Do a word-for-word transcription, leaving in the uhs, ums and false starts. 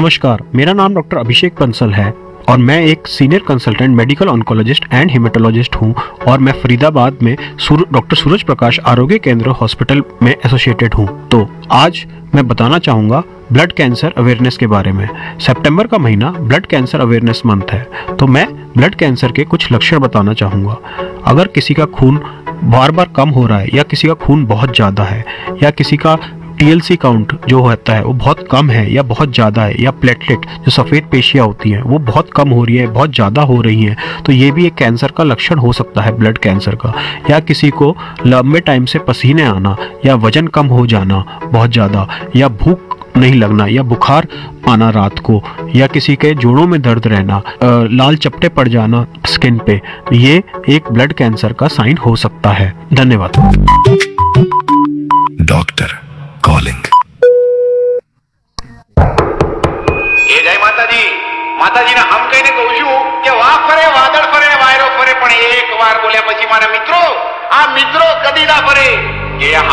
नमस्कार, मेरा नाम डॉक्टर अभिषेक बंसल है और मैं एक senior consultant medical oncologist and haematologist हूं और मैं फरीदाबाद में डॉक्टर सूरज प्रकाश आरोग्य केंद्र हॉस्पिटल में एसोसिएटेड हूं। तो आज मैं बताना चाहूँगा ब्लड कैंसर अवेयरनेस के बारे में। सितंबर का महीना ब्लड कैंसर अवेयरनेस मंथ है, तो मैं ब्लड कैंसर के कुछ लक्षण बताना चाहूँगा। अगर किसी का खून बार बार कम हो रहा है या किसी का खून बहुत ज़्यादा है या किसी का टीएलसी काउंट जो होता है वो बहुत कम है या बहुत ज़्यादा है, या प्लेटलेट जो सफ़ेद पेशियाँ होती हैं वो बहुत कम हो रही है, बहुत ज़्यादा हो रही हैं, तो ये भी एक कैंसर का लक्षण हो सकता है ब्लड कैंसर का। या किसी को लंबे टाइम से पसीने आना या वजन कम हो जाना बहुत ज़्यादा, या भूख नहीं लगना या बुखार आना रात को, या किसी के जोड़ों में दर्द रहना, लाल चपटे पड़ जाना स्किन पे, ये एक ब्लड कैंसर का साइन हो सकता है। धन्यवाद। Doctor calling. એ જય માતાજી માતાજીના હમ કહીને કહું છું કે વા ફરે વાદળ ફરે ને વાયરો ફરે પણ એક વાર બોલ્યા પછી મારા મિત્રો આ મિત્રો કદી ના ફરે કે